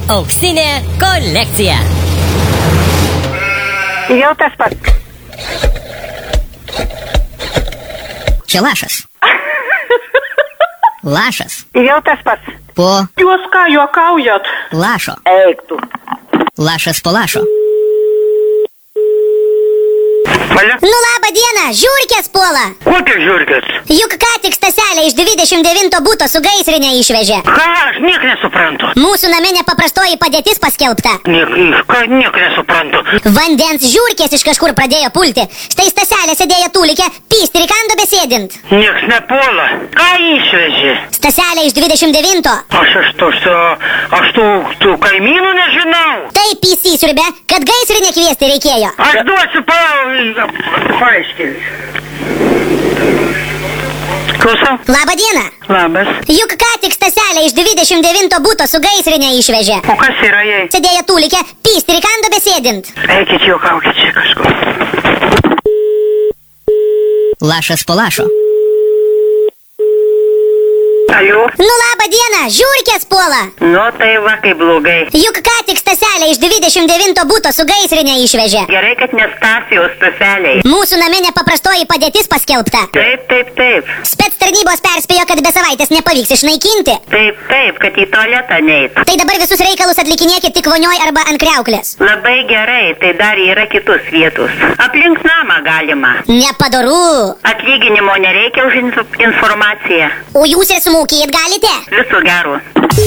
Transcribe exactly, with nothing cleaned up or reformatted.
Auksinė kolekcija. Jau tas pats. Čia lašas. Lašas. Jau tas pats. Po Jūs ką juokaujat? lašo. Eik tu. Lašas po lašo. Valia? Nu labą dieną, žiurkės puola. Kokios žiurkės? Juk ką tik Staselė iš dvidešimt devinto buto su gaisrinė išvežė. Ką, aš niek nesuprantu. Mūsų name nepaprastoji padėtis paskelbta. Niek, ką, niek nesuprantu. Vandens žiurkės iš kažkur pradėjo pulti. Štai Staselė sėdėjo tūlikė, pysti rikando besėdint. Nieks nepuola. Ką išvežė? Staselė iš dvidešimt devinto. Aš aš to, aš tų, tų kaimynų nežinau. Taip įsisiurbė, kad gaisrinę kviesti reikėjo. Aš duosiu pa... paaiškinti. Klausau? Labą dieną. Labas. Juk ką tik Staselė iš dvidešimt devinto buto su gaisrinė išvežė. O kas yra jai? Sėdėjo tūlikė, pysti rikando besėdint. Eikit juokaukit čia kažkur. Lašas po lašo. Aliu? Nu labą dieną, žiurkės puola. Nu tai va, kaip blogai. Juk ką tik Staselė iš dvidešimt devinto buto su gaisrinė išvežė. Gerai, kad ne Stasijos Staseliai. Mūsų name nepaprastoji padėtis paskelbta. Taip, taip, taip. Spec tarnybos perspėjo, kad be savaitės nepavyks išnaikinti. Taip, taip, kad į tualetą neit. Tai dabar visus reikalus atlikinėkit tik vonioj arba ant kriauklės. Labai gerai, tai dar yra kitus vietus. Aplink namą galima. Nepadoru. Atlyginimo nereikia už inf informaciją. O jūs ir smūkėt galite? Viso gero.